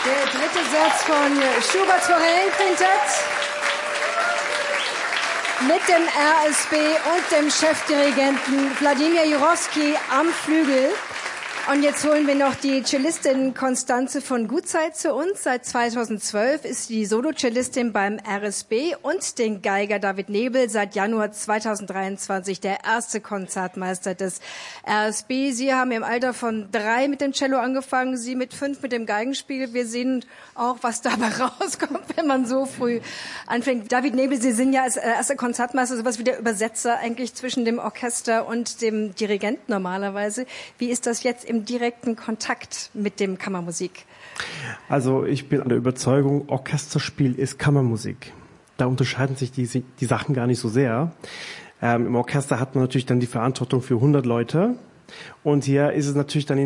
Der dritte Satz von Schuberts Forellenquintett mit dem RSB und dem Chefdirigenten Wladimir Jurowski am Flügel. Und jetzt holen wir noch die Cellistin Konstanze von Gutzeit zu uns. Seit 2012 ist sie Solo-Cellistin beim RSB und den Geiger David Nebel seit Januar 2023 der erste Konzertmeister des RSB. Sie haben im Alter von 3 mit dem Cello angefangen, Sie mit 5 mit dem Geigenspiel. Wir sehen auch, was dabei rauskommt, wenn man so früh anfängt. David Nebel, Sie sind ja als erster Konzertmeister sowas wie der Übersetzer eigentlich zwischen dem Orchester und dem Dirigenten normalerweise. Wie ist das jetzt im direkten Kontakt mit dem Kammermusik? Also ich bin an der Überzeugung, Orchesterspiel ist Kammermusik. Da unterscheiden sich die Sachen gar nicht so sehr. Im Orchester hat man natürlich dann die Verantwortung für 100 Leute. Und hier ist es natürlich dann in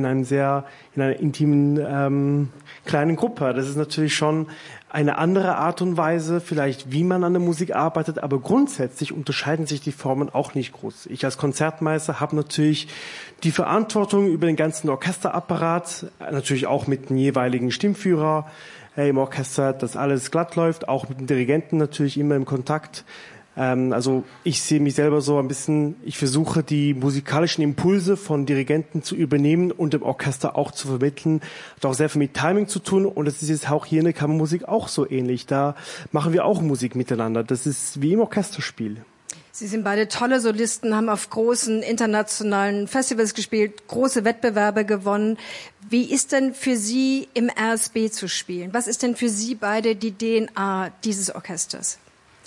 einer intimen kleinen Gruppe. Das ist natürlich schon eine andere Art und Weise, vielleicht wie man an der Musik arbeitet, aber grundsätzlich unterscheiden sich die Formen auch nicht groß. Ich als Konzertmeister habe natürlich die Verantwortung über den ganzen Orchesterapparat, natürlich auch mit dem jeweiligen Stimmführer im Orchester, dass alles glatt läuft, auch mit dem Dirigenten natürlich immer im Kontakt. Also ich sehe mich selber so ein bisschen, ich versuche die musikalischen Impulse von Dirigenten zu übernehmen und dem Orchester auch zu vermitteln. Hat auch sehr viel mit Timing zu tun und das ist jetzt auch hier in der Kammermusik auch so ähnlich. Da machen wir auch Musik miteinander. Das ist wie im Orchesterspiel. Sie sind beide tolle Solisten, haben auf großen internationalen Festivals gespielt, große Wettbewerbe gewonnen. Wie ist denn für Sie im RSB zu spielen? Was ist denn für Sie beide die DNA dieses Orchesters?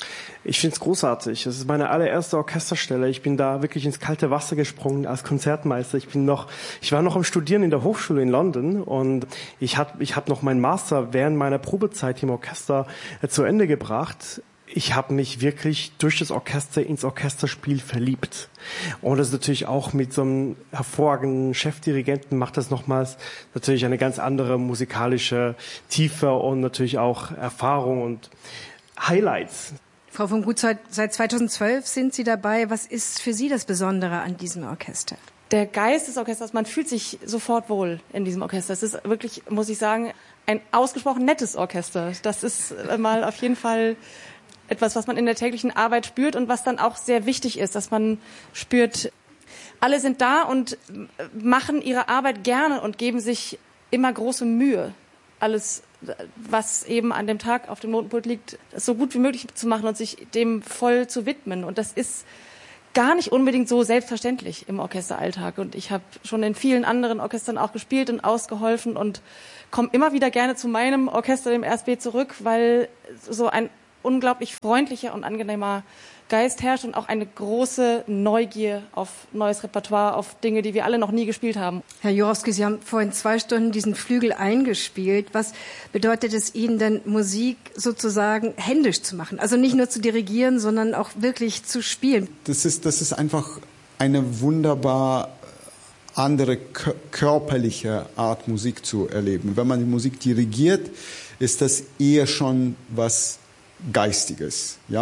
Ich finde es großartig. Das ist meine allererste Orchesterstelle. Ich bin da wirklich ins kalte Wasser gesprungen als Konzertmeister. Ich war noch am Studieren in der Hochschule in London und ich hab noch meinen Master während meiner Probezeit im Orchester zu Ende gebracht. Ich habe mich wirklich durch das Orchester ins Orchesterspiel verliebt. Und das ist natürlich auch mit so einem hervorragenden Chefdirigenten macht das nochmals natürlich eine ganz andere musikalische Tiefe und natürlich auch Erfahrung und Highlights. Frau von Gutzeit, seit 2012 sind Sie dabei. Was ist für Sie das Besondere an diesem Orchester? Der Geist des Orchesters, man fühlt sich sofort wohl in diesem Orchester. Es ist wirklich, muss ich sagen, ein ausgesprochen nettes Orchester. Das ist mal auf jeden Fall etwas, was man in der täglichen Arbeit spürt und was dann auch sehr wichtig ist, dass man spürt, alle sind da und machen ihre Arbeit gerne und geben sich immer große Mühe, alles, was eben an dem Tag auf dem Notenpult liegt, so gut wie möglich zu machen und sich dem voll zu widmen. Und das ist gar nicht unbedingt so selbstverständlich im Orchesteralltag. Und ich habe schon in vielen anderen Orchestern auch gespielt und ausgeholfen und komme immer wieder gerne zu meinem Orchester, dem RSB, zurück, weil so ein unglaublich freundlicher und angenehmer Geist herrscht und auch eine große Neugier auf neues Repertoire, auf Dinge, die wir alle noch nie gespielt haben. Herr Jurowski, Sie haben vorhin 2 Stunden diesen Flügel eingespielt. Was bedeutet es Ihnen denn, Musik sozusagen händisch zu machen? Also nicht nur zu dirigieren, sondern auch wirklich zu spielen. Das ist einfach eine wunderbar andere körperliche Art, Musik zu erleben. Wenn man die Musik dirigiert, ist das eher schon was Geistiges. Ja,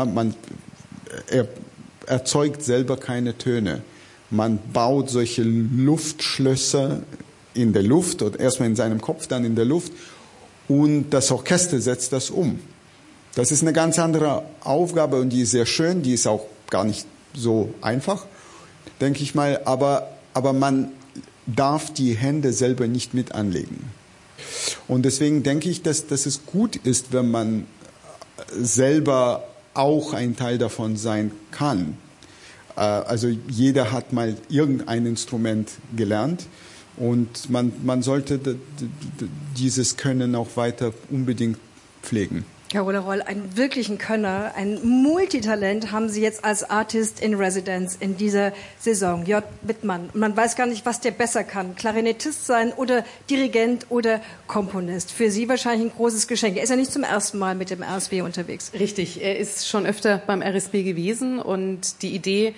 er erzeugt selber keine Töne. Man baut solche Luftschlösser in der Luft oder erstmal in seinem Kopf, dann in der Luft und das Orchester setzt das um. Das ist eine ganz andere Aufgabe und die ist sehr schön, die ist auch gar nicht so einfach, denke ich mal, aber man darf die Hände selber nicht mit anlegen. Und deswegen denke ich, dass es gut ist, wenn man selber auch ein Teil davon sein kann. Also jeder hat mal irgendein Instrument gelernt und man sollte dieses Können auch weiter unbedingt pflegen. Carola Roll, einen wirklichen Könner, ein Multitalent haben Sie jetzt als Artist in Residence in dieser Saison. J. Wittmann. Man weiß gar nicht, was der besser kann. Klarinettist sein oder Dirigent oder Komponist. Für Sie wahrscheinlich ein großes Geschenk. Er ist ja nicht zum ersten Mal mit dem RSB unterwegs. Richtig, er ist schon öfter beim RSB gewesen und die Idee,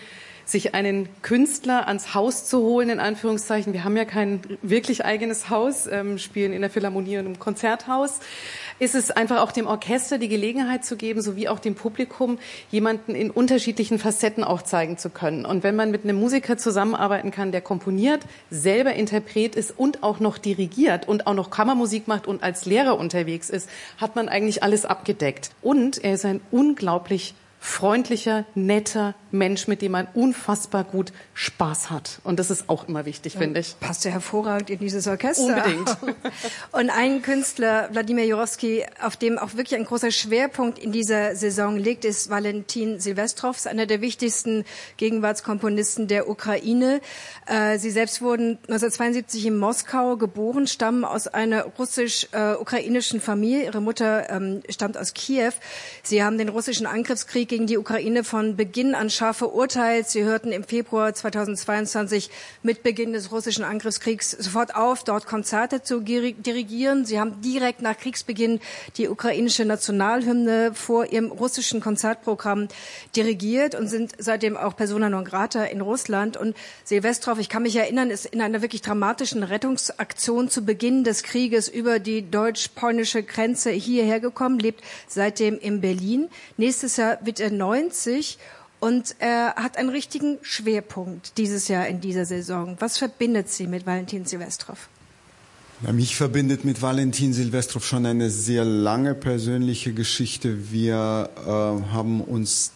sich einen Künstler ans Haus zu holen, in Anführungszeichen. Wir haben ja kein wirklich eigenes Haus, spielen in der Philharmonie und im Konzerthaus. Ist es einfach auch dem Orchester die Gelegenheit zu geben, sowie auch dem Publikum, jemanden in unterschiedlichen Facetten auch zeigen zu können. Und wenn man mit einem Musiker zusammenarbeiten kann, der komponiert, selber Interpret ist und auch noch dirigiert und auch noch Kammermusik macht und als Lehrer unterwegs ist, hat man eigentlich alles abgedeckt. Und er ist ein unglaublich freundlicher, netter Mensch, mit dem man unfassbar gut Spaß hat. Und das ist auch immer wichtig, finde ich. Passt ja hervorragend in dieses Orchester. Unbedingt. Und ein Künstler, Wladimir Jurowski, auf dem auch wirklich ein großer Schwerpunkt in dieser Saison liegt, ist Valentin Silvestrov, einer der wichtigsten Gegenwartskomponisten der Ukraine. Sie selbst wurden 1972 in Moskau geboren, stammen aus einer russisch-ukrainischen Familie. Ihre Mutter stammt aus Kiew. Sie haben den russischen Angriffskrieg gegen die Ukraine von Beginn an scharf verurteilt. Sie hörten im Februar 2022 mit Beginn des russischen Angriffskriegs sofort auf, dort Konzerte zu dirigieren. Sie haben direkt nach Kriegsbeginn die ukrainische Nationalhymne vor ihrem russischen Konzertprogramm dirigiert und sind seitdem auch persona non grata in Russland. Und Silvestrov, ich kann mich erinnern, ist in einer wirklich dramatischen Rettungsaktion zu Beginn des Krieges über die deutsch-polnische Grenze hierher gekommen, lebt seitdem in Berlin. Nächstes Jahr wird er 90 und er hat einen richtigen Schwerpunkt dieses Jahr in dieser Saison. Was verbindet Sie mit Valentin Silvestrov? Ja, mich verbindet mit Valentin Silvestrov schon eine sehr lange persönliche Geschichte. Wir haben uns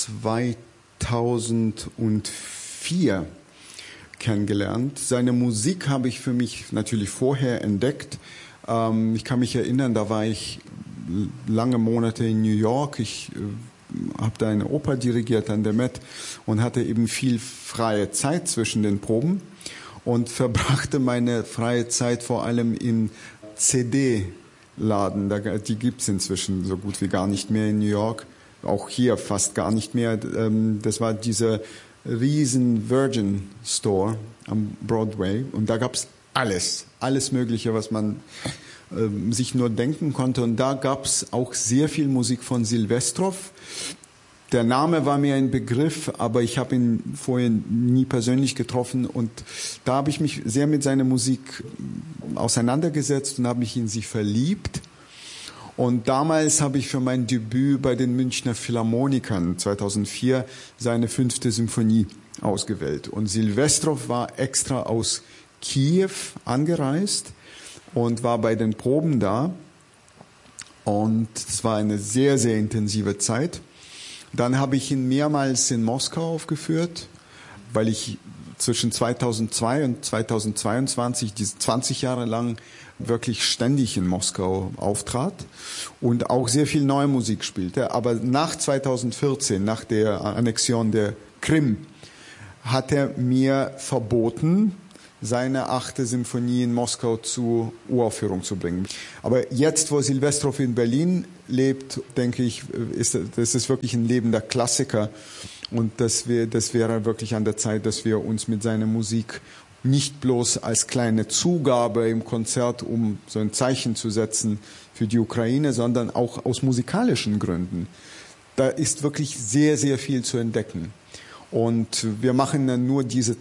2004 kennengelernt. Seine Musik habe ich für mich natürlich vorher entdeckt. Ich kann mich erinnern, da war ich lange Monate in New York. Ich habe da eine Oper dirigiert an der Met und hatte eben viel freie Zeit zwischen den Proben und verbrachte meine freie Zeit vor allem in CD-Laden. Die gibt's inzwischen so gut wie gar nicht mehr in New York, auch hier fast gar nicht mehr. Das war dieser riesen Virgin Store am Broadway und da gab's alles Mögliche, was man sich nur denken konnte. Und da gab's auch sehr viel Musik von Silvestrov. Der Name war mir ein Begriff, aber ich habe ihn vorher nie persönlich getroffen. Und da habe ich mich sehr mit seiner Musik auseinandergesetzt und habe mich in sie verliebt. Und damals habe ich für mein Debüt bei den Münchner Philharmonikern 2004 seine 5. Symphonie ausgewählt. Und Silvestrov war extra aus Kiew angereist und war bei den Proben da. Und es war eine sehr, sehr intensive Zeit. Dann habe ich ihn mehrmals in Moskau aufgeführt, weil ich zwischen 2002 und 2022, diese 20 Jahre lang, wirklich ständig in Moskau auftrat und auch sehr viel neue Musik spielte. Aber nach 2014, nach der Annexion der Krim, hat er mir verboten, seine 8. Symphonie in Moskau zur Uraufführung zu bringen. Aber jetzt, wo Silvestrov in Berlin lebt, denke ich, das ist wirklich ein lebender Klassiker. Und das wäre wirklich an der Zeit, dass wir uns mit seiner Musik nicht bloß als kleine Zugabe im Konzert, um so ein Zeichen zu setzen für die Ukraine, sondern auch aus musikalischen Gründen. Da ist wirklich sehr, sehr viel zu entdecken. Und wir machen dann nur diese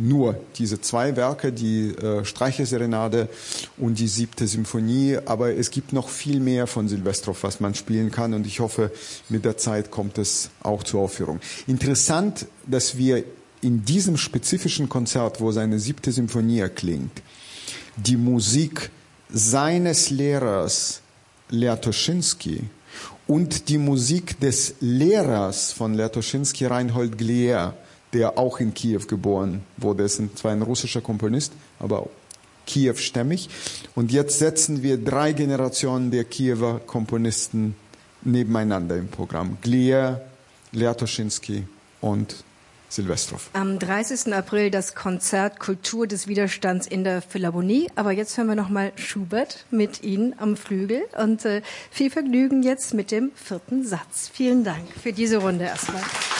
2 Werke, die Streicherserenade und die 7. Symphonie. Aber es gibt noch viel mehr von Silvestrov, was man spielen kann. Und ich hoffe, mit der Zeit kommt es auch zur Aufführung. Interessant, dass wir in diesem spezifischen Konzert, wo seine 7. Symphonie erklingt, die Musik seines Lehrers Lertoschinsky und die Musik des Lehrers von Lertoschinsky, Reinhold Glier, der auch in Kiew geboren wurde. Er ist zwar ein russischer Komponist, aber Kiew-stämmig. Und jetzt setzen wir 3 Generationen der Kiewer Komponisten nebeneinander im Programm. Glier, Lertoschinsky und Silvestrov. Am 30. April das Konzert Kultur des Widerstands in der Philharmonie. Aber jetzt hören wir nochmal Schubert mit Ihnen am Flügel. Und viel Vergnügen jetzt mit dem 4. Satz. Vielen Dank für diese Runde erstmal.